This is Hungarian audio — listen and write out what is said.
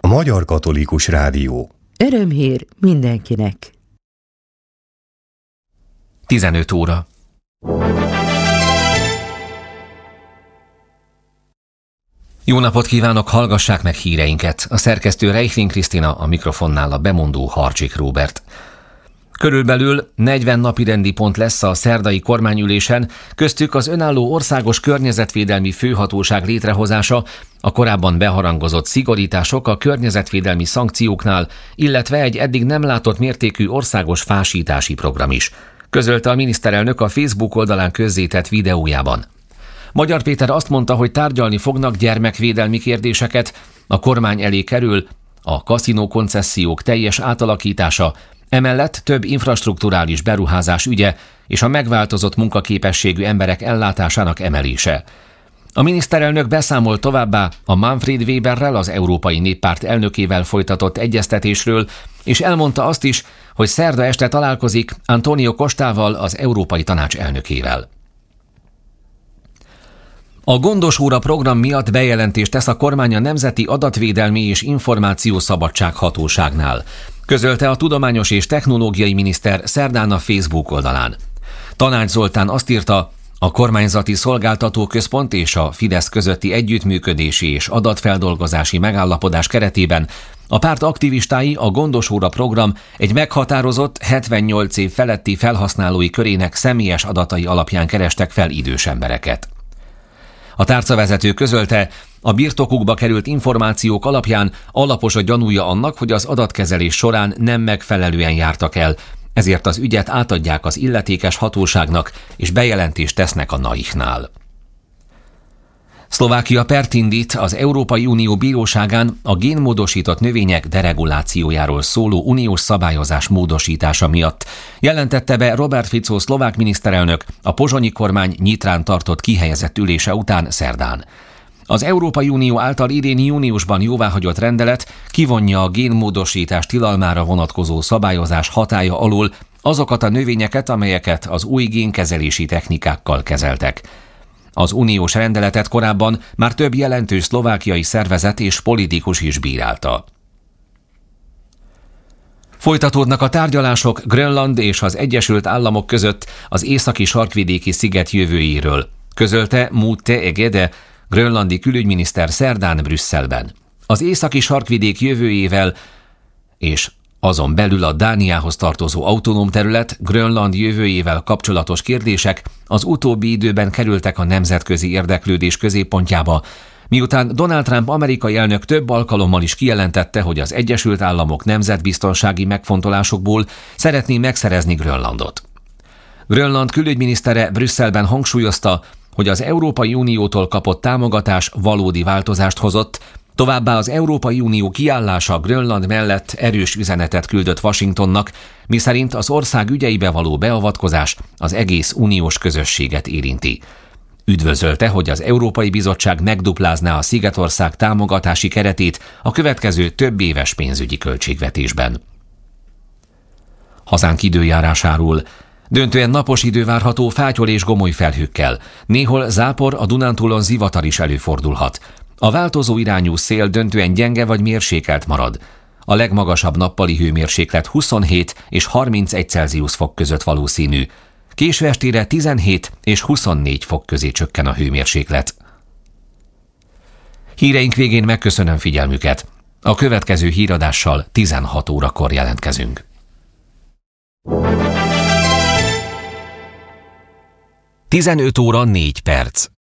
A Magyar Katolikus Rádió. Örömhír mindenkinek. 15 óra. Jó napot kívánok, hallgassák meg híreinket. A szerkesztő Reichling Krisztina, a mikrofonnál a bemondó Harcsik Róbert. Körülbelül 40 napirendi pont lesz a szerdai kormányülésen, köztük az önálló országos környezetvédelmi főhatóság létrehozása, a korábban beharangozott szigorítások a környezetvédelmi szankcióknál, illetve egy eddig nem látott mértékű országos fásítási program is, közölte a miniszterelnök a Facebook oldalán közzétett videójában. Magyar Péter azt mondta, hogy tárgyalni fognak gyermekvédelmi kérdéseket, a kormány elé kerül a kaszinó koncesziók teljes átalakítása, emellett több infrastrukturális beruházás ügye és a megváltozott munkaképességű emberek ellátásának emelése. A miniszterelnök beszámolt továbbá a Manfred Weberrel, az Európai Néppárt elnökével folytatott egyeztetésről, és elmondta azt is, hogy szerda este találkozik Antonio Costával, az Európai Tanács elnökével. A Gondos óra program miatt bejelentést tesz a kormány a Nemzeti Adatvédelmi és Információszabadság Hatóságnál, közölte a Tudományos és Technológiai Miniszter szerdán a Facebook oldalán. Tanács Zoltán azt írta, a Kormányzati Szolgáltatóközpont és a Fidesz közötti együttműködési és adatfeldolgozási megállapodás keretében a párt aktivistái a Gondos óra program egy meghatározott 78 év feletti felhasználói körének személyes adatai alapján kerestek fel idős embereket. A tárcavezető közölte, a birtokukba került információk alapján alapos a gyanúja annak, hogy az adatkezelés során nem megfelelően jártak el, ezért az ügyet átadják az illetékes hatóságnak, és bejelentést tesznek a NAIH-nál. Szlovákia pert indít az Európai Unió bíróságán a génmódosított növények deregulációjáról szóló uniós szabályozás módosítása miatt, jelentette be Robert Fico szlovák miniszterelnök a pozsonyi kormány Nyitrán tartott kihelyezett ülése után szerdán. Az Európai Unió által idén júniusban jóváhagyott rendelet kivonja a génmódosítás tilalmára vonatkozó szabályozás hatálya alól azokat a növényeket, amelyeket az új génkezelési technikákkal kezeltek. Az uniós rendeletet korábban már több jelentős szlovákiai szervezet és politikus is bírálta. Folytatódnak a tárgyalások Grönland és az Egyesült Államok között az északi sarkvidéki sziget jövőjéről, közölte Mute Egede, grönlandi külügyminiszter szerdán Brüsszelben. Az északi sarkvidék jövőjével és azon belül a Dániához tartozó autonóm terület, Grönland jövőjével kapcsolatos kérdések az utóbbi időben kerültek a nemzetközi érdeklődés középpontjába, miután Donald Trump amerikai elnök több alkalommal is kijelentette, hogy az Egyesült Államok nemzetbiztonsági megfontolásokból szeretné megszerezni Grönlandot. Grönland külügyminisztere Brüsszelben hangsúlyozta, hogy az Európai Uniótól kapott támogatás valódi változást hozott, továbbá az Európai Unió kiállása Grönland mellett erős üzenetet küldött Washingtonnak, miszerint az ország ügyeibe való beavatkozás az egész uniós közösséget érinti. Üdvözölte, hogy az Európai Bizottság megduplázná a Szigetország támogatási keretét a következő több éves pénzügyi költségvetésben. Hazánk időjárásáról. Döntően napos idő várható fátyol és gomoly felhőkkel. Néhol zápor, a Dunántúlon zivatar is előfordulhat. A változó irányú szél döntően gyenge vagy mérsékelt marad. A legmagasabb nappali hőmérséklet 27 és 31 Celsius fok között valószínű. Késő estére 17 és 24 fok közé csökken a hőmérséklet. Híreink végén megköszönöm figyelmüket. A következő híradással 16 órakor jelentkezünk. Tizenöt óra 4 perc.